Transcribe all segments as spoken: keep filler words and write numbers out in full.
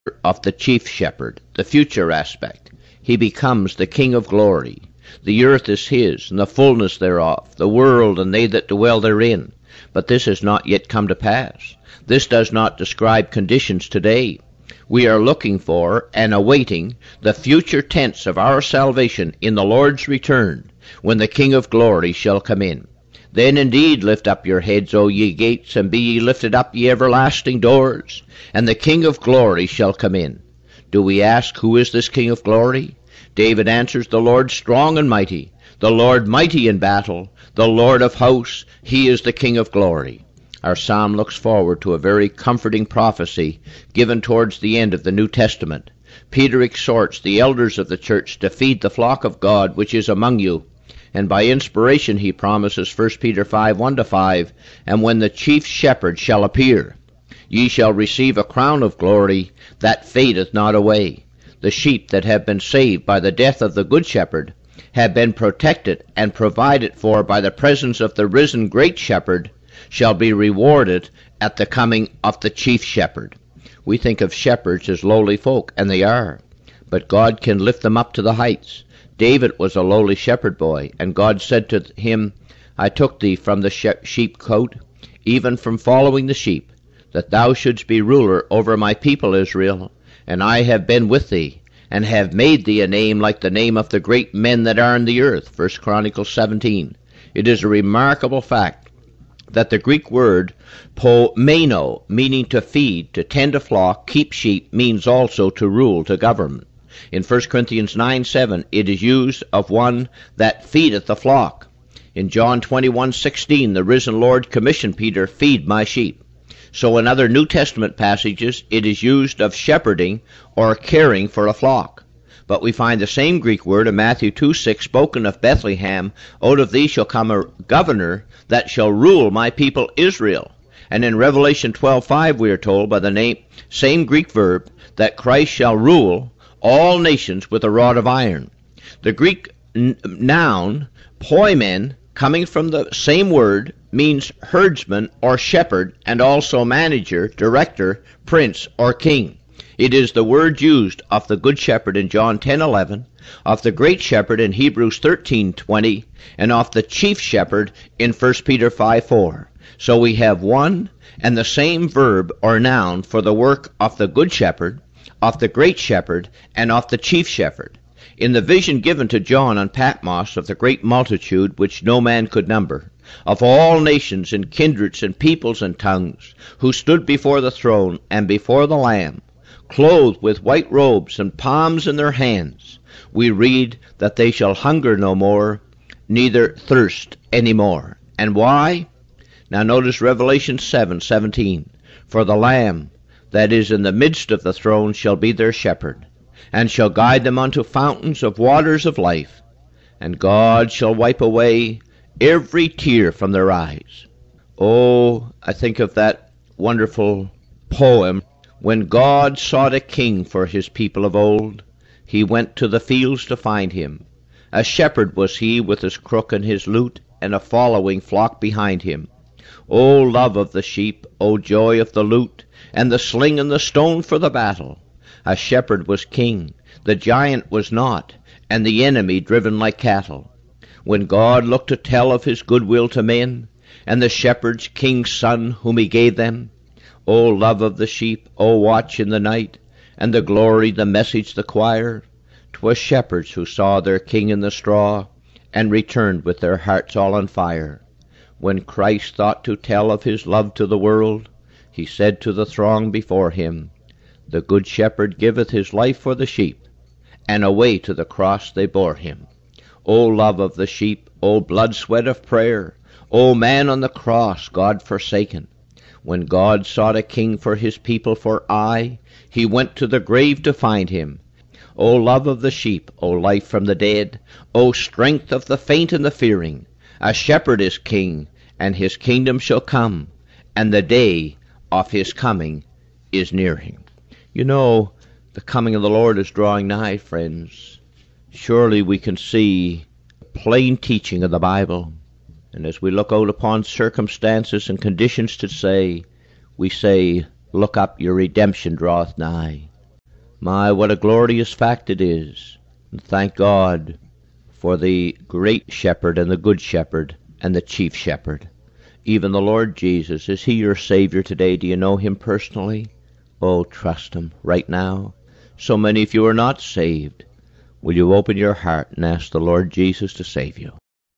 of the chief shepherd, the future aspect. He becomes the King of glory. The earth is his, and the fullness thereof, the world and they that dwell therein. But this has not yet come to pass. This does not describe conditions today. We are looking for and awaiting the future tense of our salvation in the Lord's return, when the King of glory shall come in. Then indeed lift up your heads, O ye gates, and be ye lifted up, ye everlasting doors, and the King of glory shall come in. Do we ask, who is this King of glory? David answers, the Lord strong and mighty, the Lord mighty in battle, the Lord of hosts, he is the King of glory. Our psalm looks forward to a very comforting prophecy given towards the end of the New Testament. Peter exhorts the elders of the church to feed the flock of God which is among you, and by inspiration he promises, First Peter five, one to five, and when the chief shepherd shall appear, ye shall receive a crown of glory that fadeth not away. The sheep that have been saved by the death of the good shepherd have been protected and provided for by the presence of the risen great shepherd shall be rewarded at the coming of the chief shepherd. We think of shepherds as lowly folk, and they are, but God can lift them up to the heights. David was a lowly shepherd boy, and God said to him, I took thee from the sheep cote, even from following the sheep, that thou shouldst be ruler over my people Israel, and I have been with thee, and have made thee a name like the name of the great men that are in the earth. First Chronicles seventeen. It is a remarkable fact that the Greek word pomeno, meaning to feed, to tend a flock, keep sheep, means also to rule, to govern. In First Corinthians nine, seven, it is used of one that feedeth the flock. In John twenty-one, sixteen, the risen Lord commissioned Peter, feed my sheep. So in other New Testament passages, it is used of shepherding or caring for a flock. But we find the same Greek word in Matthew two, six, spoken of Bethlehem, out of thee shall come a governor that shall rule my people Israel. And in Revelation twelve, five, we are told by the name, same Greek verb, that Christ shall rule all nations with a rod of iron. The Greek n- noun, poimen, coming from the same word, means herdsman or shepherd, and also manager, director, prince, or king. It is the word used of the good shepherd in John ten, eleven, of the great shepherd in Hebrews thirteen, twenty, and of the chief shepherd in First Peter five, four. So we have one and the same verb or noun for the work of the good shepherd, of the great shepherd, and of the chief shepherd. In the vision given to John on Patmos of the great multitude which no man could number, of all nations and kindreds and peoples and tongues, who stood before the throne and before the Lamb, clothed with white robes and palms in their hands, we read that they shall hunger no more, neither thirst any more. And why? Now notice Revelation seven, seventeen. For the Lamb that is in the midst of the throne shall be their shepherd, and shall guide them unto fountains of waters of life, and God shall wipe away every tear from their eyes. Oh, I think of that wonderful poem, when God sought a king for his people of old, he went to the fields to find him. A shepherd was he with his crook and his lute, and a following flock behind him. O love of the sheep, O joy of the lute, and the sling and the stone for the battle. A shepherd was king, the giant was not, and the enemy driven like cattle. When God looked to tell of his goodwill to men, and the shepherd's king's son whom he gave them, O love of the sheep, O watch in the night, and the glory, the message, the choir, 'twas shepherds who saw their king in the straw, and returned with their hearts all on fire. When Christ thought to tell of his love to the world, he said to the throng before him, the good shepherd giveth his life for the sheep, and away to the cross they bore him. O love of the sheep, O blood sweat of prayer, O man on the cross, God forsaken. When God sought a king for his people for aye, he went to the grave to find him. O love of the sheep, O life from the dead, O strength of the faint and the fearing, a shepherd is king, and his kingdom shall come, and the day of his coming is near him. You know, the coming of the Lord is drawing nigh, friends. Surely we can see plain teaching of the Bible. And as we look out upon circumstances and conditions to say, we say, look up, your redemption draweth nigh. My, what a glorious fact it is. And thank God for the great shepherd and the good shepherd and the chief shepherd. Even the Lord Jesus, is he your Savior today? Do you know him personally? Oh, trust him right now. So many of you are not saved. Will you open your heart and ask the Lord Jesus to save you?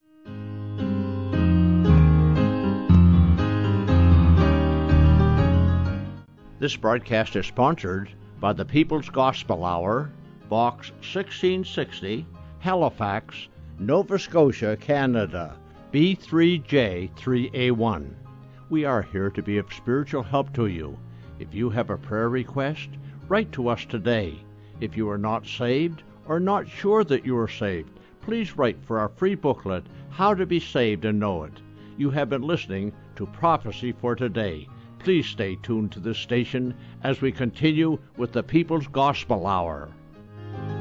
This broadcast is sponsored by the People's Gospel Hour, Box sixteen sixty, Halifax, Nova Scotia, Canada, B three J three A one. We are here to be of spiritual help to you. If you have a prayer request, write to us today. If you are not saved or not sure that you are saved, please write for our free booklet, How to Be Saved and Know It. You have been listening to Prophecy for Today. Please stay tuned to this station as we continue with the People's Gospel Hour.